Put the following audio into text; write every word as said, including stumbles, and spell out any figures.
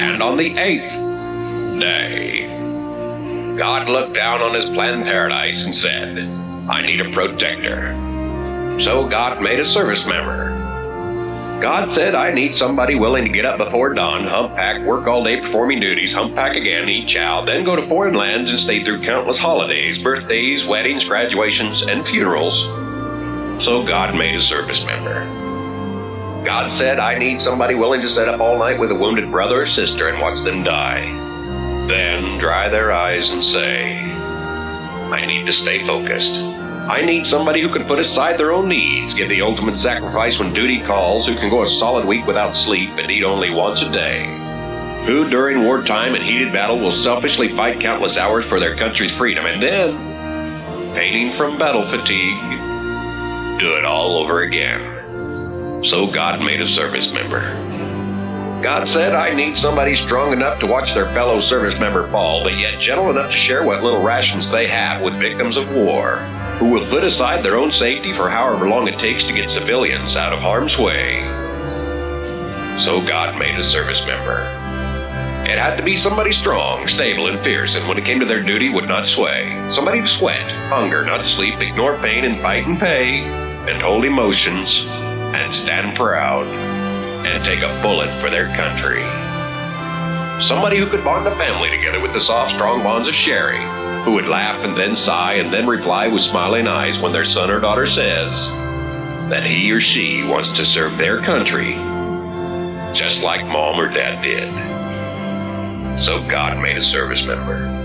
And on the eighth day, God looked down on his planned paradise and said, I need a protector. So God made a service member. God said, I need somebody willing to get up before dawn, hump pack, work all day performing duties, hump pack again, eat chow, then go to foreign lands and stay through countless holidays, birthdays, weddings, graduations, and funerals. So God made a service member. God said, I need somebody willing to sit up all night with a wounded brother or sister and watch them die. Then dry their eyes and say, I need to stay focused. I need somebody who can put aside their own needs, give the ultimate sacrifice when duty calls, who can go a solid week without sleep and eat only once a day, who during wartime and heated battle will selfishly fight countless hours for their country's freedom, and then, painting from battle fatigue, do it all over again. So God made a service member. God said, I need somebody strong enough to watch their fellow service member fall, but yet gentle enough to share what little rations they have with victims of war, who will put aside their own safety for however long it takes to get civilians out of harm's way. So God made a service member. It had to be somebody strong, stable, and fierce, and when it came to their duty would not sway. Somebody to sweat, hunger, not sleep, ignore pain, and fight and pay, and hold emotions, and stand proud, and take a bullet for their country. Somebody who could bond a family together with the soft, strong bonds of sharing, who would laugh and then sigh and then reply with smiling eyes when their son or daughter says that he or she wants to serve their country just like mom or dad did. So God made a service member.